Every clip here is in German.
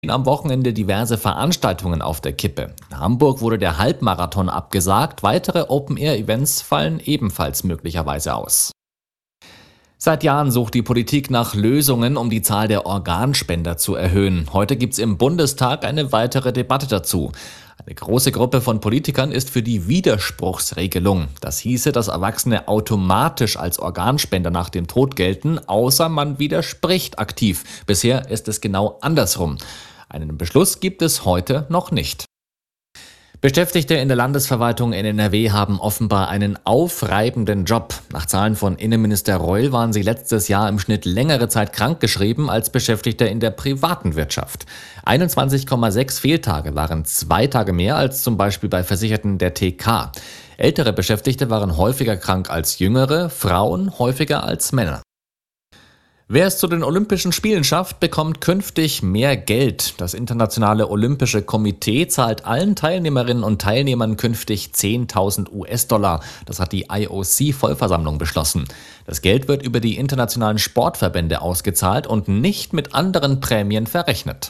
Am Wochenende diverse Veranstaltungen auf der Kippe. In Hamburg wurde der Halbmarathon abgesagt, weitere Open-Air-Events fallen ebenfalls möglicherweise aus. Seit Jahren sucht die Politik nach Lösungen, um die Zahl der Organspender zu erhöhen. Heute gibt es im Bundestag eine weitere Debatte dazu. Eine große Gruppe von Politikern ist für die Widerspruchsregelung. Das hieße, dass Erwachsene automatisch als Organspender nach dem Tod gelten, außer man widerspricht aktiv. Bisher ist es genau andersrum. Einen Beschluss gibt es heute noch nicht. Beschäftigte in der Landesverwaltung in NRW haben offenbar einen aufreibenden Job. Nach Zahlen von Innenminister Reul waren sie letztes Jahr im Schnitt längere Zeit krankgeschrieben als Beschäftigte in der privaten Wirtschaft. 21,6 Fehltage waren 2 Tage mehr als zum Beispiel bei Versicherten der TK. Ältere Beschäftigte waren häufiger krank als jüngere, Frauen häufiger als Männer. Wer es zu den Olympischen Spielen schafft, bekommt künftig mehr Geld. Das Internationale Olympische Komitee zahlt allen Teilnehmerinnen und Teilnehmern künftig 10.000 US-Dollar. Das hat die IOC-Vollversammlung beschlossen. Das Geld wird über die internationalen Sportverbände ausgezahlt und nicht mit anderen Prämien verrechnet.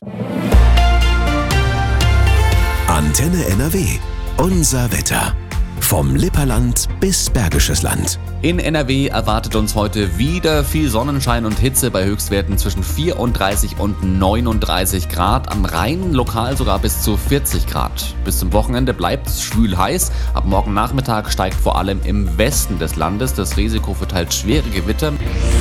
Antenne NRW. Unser Wetter. Vom Lipperland bis Bergisches Land. In NRW erwartet uns heute wieder viel Sonnenschein und Hitze bei Höchstwerten zwischen 34 und 39 Grad. Am Rhein lokal sogar bis zu 40 Grad. Bis zum Wochenende bleibt es schwül heiß. Ab morgen Nachmittag steigt vor allem im Westen des Landes das Risiko für teils schwere Gewitter.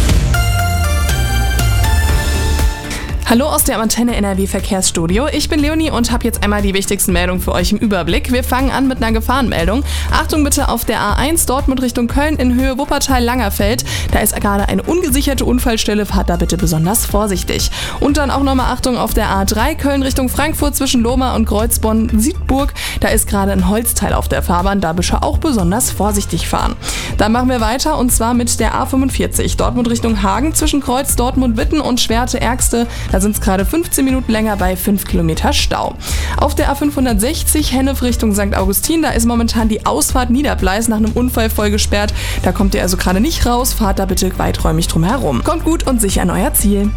Hallo aus der Antenne NRW Verkehrsstudio. Ich bin Leonie und habe jetzt einmal die wichtigsten Meldungen für euch im Überblick. Wir fangen an mit einer Gefahrenmeldung. Achtung bitte auf der A1 Dortmund Richtung Köln in Höhe Wuppertal-Langerfeld. Da ist gerade eine ungesicherte Unfallstelle. Fahrt da bitte besonders vorsichtig. Und dann auch nochmal Achtung auf der A3 Köln Richtung Frankfurt zwischen Lohmar und Kreuzbonn-Siegburg. Da ist gerade ein Holzteil auf der Fahrbahn. Da bitte auch besonders vorsichtig fahren. Dann machen wir weiter und zwar mit der A45 Dortmund Richtung Hagen zwischen Kreuz Dortmund-Witten und Schwerte-Ergste. Da sind es gerade 15 Minuten länger bei 5 Kilometer Stau. Auf der A560 Hennef Richtung St. Augustin, da ist momentan die Ausfahrt Niederbleis nach einem Unfall voll gesperrt. Da kommt ihr also gerade nicht raus, fahrt da bitte weiträumig drum herum. Kommt gut und sicher an euer Ziel.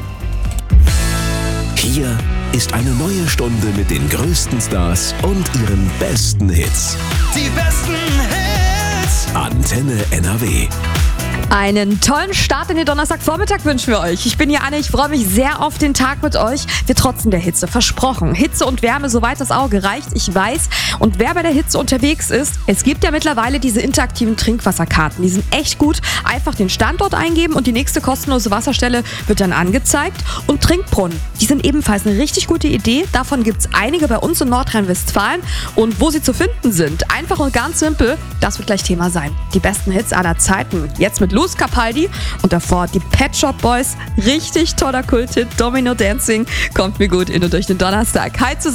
Hier ist eine neue Stunde mit den größten Stars und ihren besten Hits. Die besten Hits. Antenne NRW. Einen tollen Start in den Donnerstagvormittag wünschen wir euch. Ich bin Janne, ich freue mich sehr auf den Tag mit euch. Wir trotzen der Hitze, versprochen. Hitze und Wärme, soweit das Auge reicht, ich weiß. Und wer bei der Hitze unterwegs ist, es gibt ja mittlerweile diese interaktiven Trinkwasserkarten. Die sind echt gut. Einfach den Standort eingeben und die nächste kostenlose Wasserstelle wird dann angezeigt. Und Trinkbrunnen, die sind ebenfalls eine richtig gute Idee. Davon gibt es einige bei uns in Nordrhein-Westfalen. Und wo sie zu finden sind, einfach und ganz simpel, das wird gleich Thema sein. Die besten Hits aller Zeiten. Jetzt mit Luz Capaldi und davor die Pet Shop Boys. Richtig toller Kulthit, Domino Dancing. Kommt mir gut in und durch den Donnerstag. Hi zusammen.